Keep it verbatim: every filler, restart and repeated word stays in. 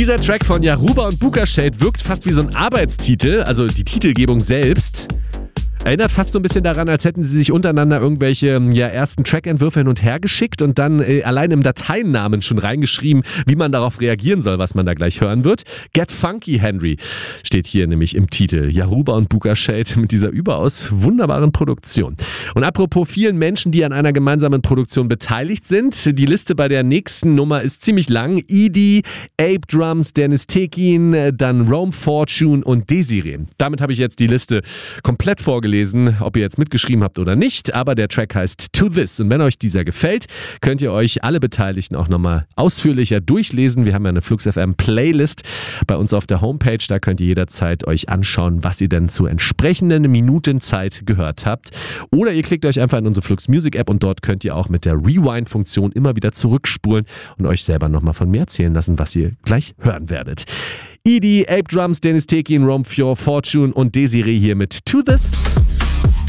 Dieser Track von Yaruba und Buka Shade wirkt fast wie so ein Arbeitstitel, also die Titelgebung selbst. Erinnert fast so ein bisschen daran, als hätten sie sich untereinander irgendwelche ja, ersten Trackentwürfe hin und her geschickt und dann äh, allein im Dateinamen schon reingeschrieben, wie man darauf reagieren soll, was man da gleich hören wird. Get Funky Henry steht hier nämlich im Titel. Yaruba und Buka Shade mit dieser überaus wunderbaren Produktion. Und apropos vielen Menschen, die an einer gemeinsamen Produktion beteiligt sind, die Liste bei der nächsten Nummer ist ziemlich lang. Edie, Ape Drums, Dennis Tekin, dann Rome Fortune und Desiree. Damit habe ich jetzt die Liste komplett vorgelesen. Lesen, ob ihr jetzt mitgeschrieben habt oder nicht, aber der Track heißt To This und wenn euch dieser gefällt, könnt ihr euch alle Beteiligten auch nochmal ausführlicher durchlesen. Wir haben ja eine Flux F M Playlist bei uns auf der Homepage, da könnt ihr jederzeit euch anschauen, was ihr denn zur entsprechenden Minutenzeit gehört habt oder ihr klickt euch einfach in unsere Flux Music App und dort könnt ihr auch mit der Rewind-Funktion immer wieder zurückspulen und euch selber nochmal von mir erzählen lassen, was ihr gleich hören werdet. Edie, Ape Drums, Dennis Tekin, Rome Fortune und Desiree hier mit To This.